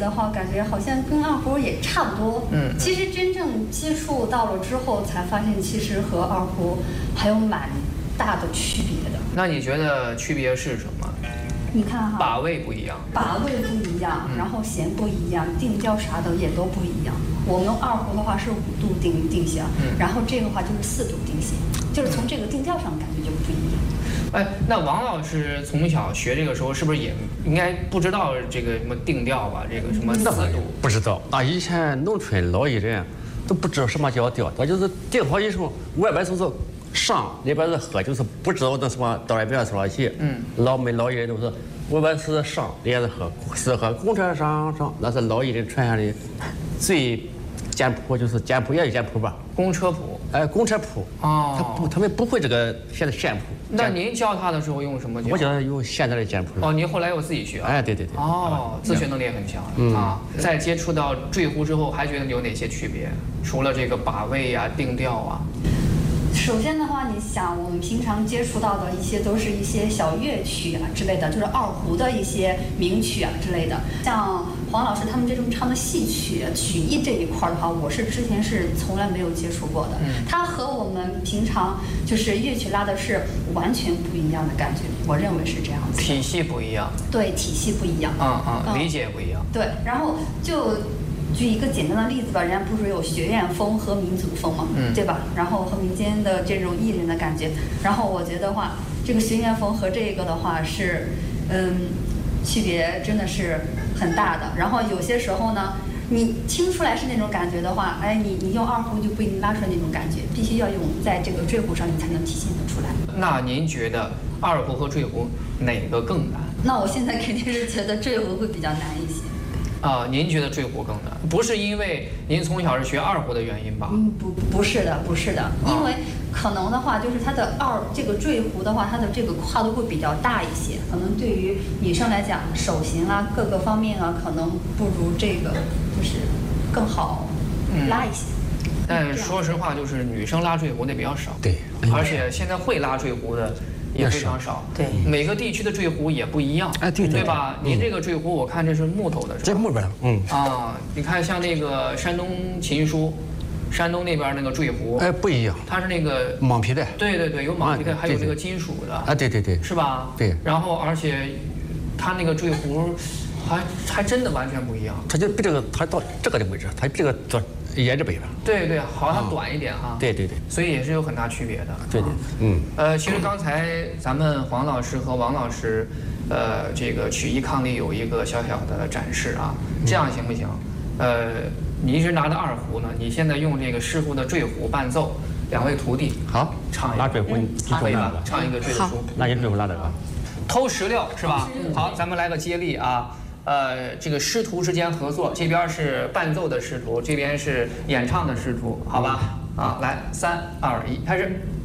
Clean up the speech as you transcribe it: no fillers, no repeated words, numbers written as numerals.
的话，感觉好像跟二胡也差不多。其实真正接触到了之后，才发现其实和二胡还有蛮大的区别的。 那你觉得区别是什么？ 你看哈， 把位不一样， 把位不一样，然后弦不一样，定调啥的也都不一样。我们二胡的话是5度定弦，然后这个话就是4度定弦，就是从这个定调上感觉就不一样。 哎，那王老师从小学这个时候是不是也应该不知道这个什么定调吧？这个什么4度？ 不知道。那以前农村老一人都不知道什么叫调，那就是定好以后，外边就是上，里边是和，就是不知道那什么到外边说起。老一人都是外边是上，里边是和，是和公车上，那是老一人传下的最简谱，就是简谱也是简谱吧？ 公车谱。 公车谱。哦。他们不会这个现在线谱。 那您教他的时候用什么教？ 我教他用现在的简谱。 哦，您后来又自己学？ 对。 哦，自学能力也很强啊。在接触到坠胡之后，还觉得有哪些区别？除了这个把位呀、定调啊。 首先的话，你想我们平常接触到的一些都是一些小乐曲啊之类的，就是二胡的一些名曲啊之类的。像黄老师他们这种唱的戏曲、曲艺这一块的话，我是之前是从来没有接触过的。它和我们平常就是乐曲拉的是完全不一样的感觉，我认为是这样子。 体系不一样。对， 体系不一样。 理解不一样。 对，然后就。举一个简单的例子吧，人家不是有学院风和民族风嘛，对吧？然后和民间的这种艺人的感觉，然后我觉得话，这个学院风和这个的话是，区别真的是很大的。然后有些时候呢，你听出来是那种感觉的话，你用二胡就不一定拉出来那种感觉，必须要用在这个坠胡上，你才能体现得出来。 那您觉得二胡和坠胡哪个更难？ 那我现在肯定是觉得坠胡会比较难一些。 您觉得坠胡更难，不是因为您从小是学二胡的原因吧？ 不是的，因为可能的话，就是它的这个坠胡的话，它的这个跨度会比较大一些，可能对于女生来讲，手型啊各个方面啊，可能不如这个就是更好拉一些。 但说实话，就是女生拉坠胡的比较少， 对， 而且现在会拉坠胡的也非常少， 对， 每个地区的坠胡也不一样，对吧？您这个坠胡，我看这是木头的， 这木边的，你看像那个山东琴书，山东那边那个坠胡， 不一样， 它是那个蟒皮的， 对，有蟒皮的，还有这个金属的， 对， 是吧？ 对， 然后而且它那个坠胡还真的完全不一样， 它就比这个，它到这个的位置，它比这个做沿着北边， 对，好像短一点哈， 对， 所以也是有很大区别的， 对， 其实刚才咱们黄老师和王老师，这个曲艺伉俪有一个小小的展示啊，这样行不行？你一直拿着二胡呢，你现在用这个师傅的坠胡伴奏，两位徒弟好唱一个， 拉坠胡， 可以吧？唱一个坠胡， 那你坠胡拉这个， 偷石榴是吧？好，咱们来个接力啊。这个师徒之间合作，这边是伴奏的师徒，这边是演唱的师徒，好吧？来，3、2、1，开始。